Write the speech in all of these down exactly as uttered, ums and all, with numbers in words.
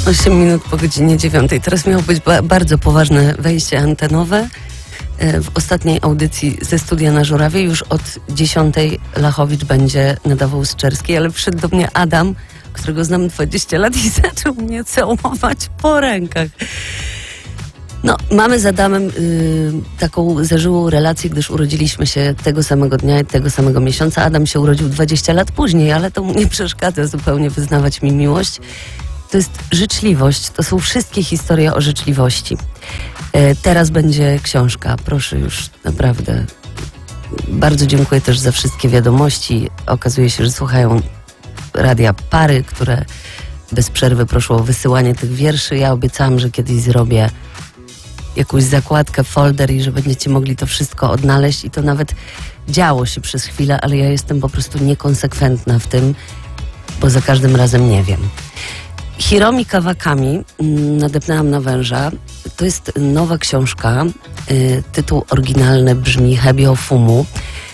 osiem minut po godzinie dziewiątej. Teraz miało być ba- bardzo poważne wejście antenowe. W ostatniej audycji ze studia na Żurawie już od dziesiątej Lachowicz będzie nadawał z Czerskiej, ale przyszedł do mnie Adam, którego znam dwadzieścia lat i zaczął mnie całować po rękach. No, mamy z Adamem y, taką zażyłą relację, gdyż urodziliśmy się tego samego dnia i tego samego miesiąca. Adam się urodził dwadzieścia lat później, ale to mu nie przeszkadza zupełnie wyznawać mi miłość. To jest życzliwość, to są wszystkie historie o życzliwości. Y, teraz będzie książka, proszę już naprawdę. Bardzo dziękuję też za wszystkie wiadomości. Okazuje się, że słuchają radia pary, które bez przerwy proszą o wysyłanie tych wierszy. Ja obiecałam, że kiedyś zrobię jakąś zakładkę, folder i że będziecie mogli to wszystko odnaleźć i to nawet działo się przez chwilę, ale ja jestem po prostu niekonsekwentna w tym, bo za każdym razem nie wiem. Hiromi Kawakami, nadepnęłam na węża. To jest nowa książka. Y, tytuł oryginalny brzmi Hebio Fumu.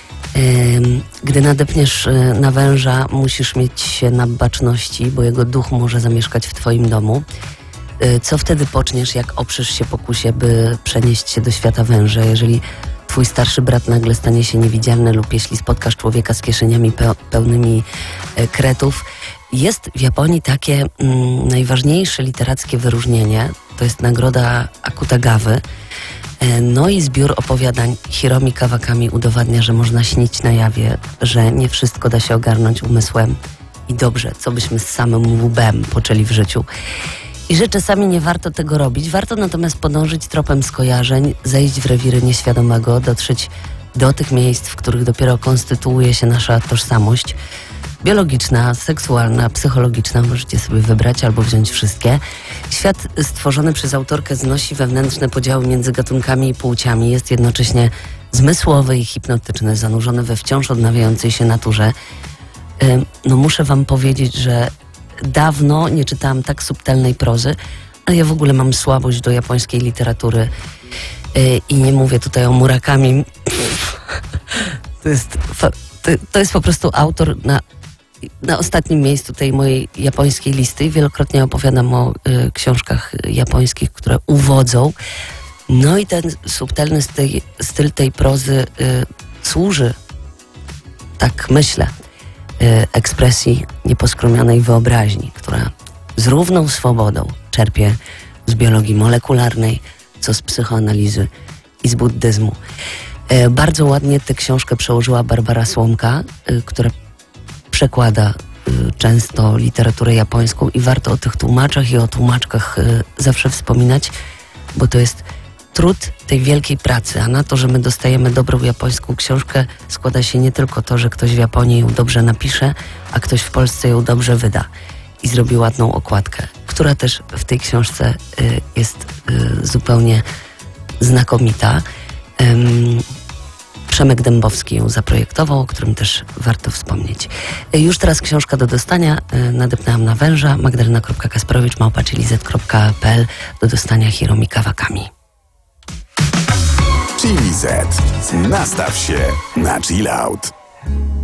Y, gdy nadepniesz na węża, musisz mieć się na baczności, bo jego duch może zamieszkać w twoim domu. Co wtedy poczniesz, jak oprzesz się pokusie, by przenieść się do świata węża? Jeżeli twój starszy brat nagle stanie się niewidzialny lub jeśli spotkasz człowieka z kieszeniami pe- pełnymi e, kretów. Jest w Japonii takie mm, najważniejsze literackie wyróżnienie. To jest nagroda Akutagawy. E, no i zbiór opowiadań Hiromi Kawakami udowadnia, że można śnić na jawie, że nie wszystko da się ogarnąć umysłem. I dobrze, co byśmy z samym łbem poczęli w życiu. I że czasami nie warto tego robić. Warto natomiast podążyć tropem skojarzeń, zejść w rewiry nieświadomego, dotrzeć do tych miejsc, w których dopiero konstytuuje się nasza tożsamość. Biologiczna, seksualna, psychologiczna, możecie sobie wybrać albo wziąć wszystkie. Świat stworzony przez autorkę znosi wewnętrzne podziały między gatunkami i płciami. Jest jednocześnie zmysłowy i hipnotyczny, zanurzony we wciąż odnawiającej się naturze. No muszę wam powiedzieć, że dawno nie czytałam tak subtelnej prozy, ale ja w ogóle mam słabość do japońskiej literatury yy, i nie mówię tutaj o Murakami. To jest, to, to jest po prostu autor na, na ostatnim miejscu tej mojej japońskiej listy. Wielokrotnie opowiadam o y, książkach japońskich, które uwodzą. No i ten subtelny styl, styl tej prozy y, służy, tak myślę, ekspresji nieposkromionej wyobraźni, która z równą swobodą czerpie z biologii molekularnej, co z psychoanalizy i z buddyzmu. Bardzo ładnie tę książkę przełożyła Barbara Słomka, która przekłada często literaturę japońską i warto o tych tłumaczach i o tłumaczkach zawsze wspominać, bo to jest trud tej wielkiej pracy, a na to, że my dostajemy dobrą japońską książkę, składa się nie tylko to, że ktoś w Japonii ją dobrze napisze, a ktoś w Polsce ją dobrze wyda i zrobi ładną okładkę, która też w tej książce y, jest y, zupełnie znakomita. Ym, Przemek Dębowski ją zaprojektował, o którym też warto wspomnieć. Y, już teraz książka do dostania. Y, nadepnęłam na węża. Magdalena Kasprowicz, małpa chili z kropka p l do dostania Hiromi Kawakami. Chili Z. Nastaw się na chill out.